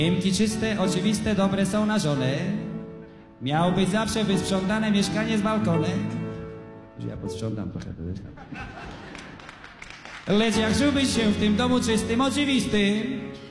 Niemki czyste, oczywiste, dobre są na żonę. Miało być zawsze wysprzątane mieszkanie z balkonem. Ja posprzątam trochę to wiesz. Lecz jak czułbyś się w tym domu czystym, oczywistym,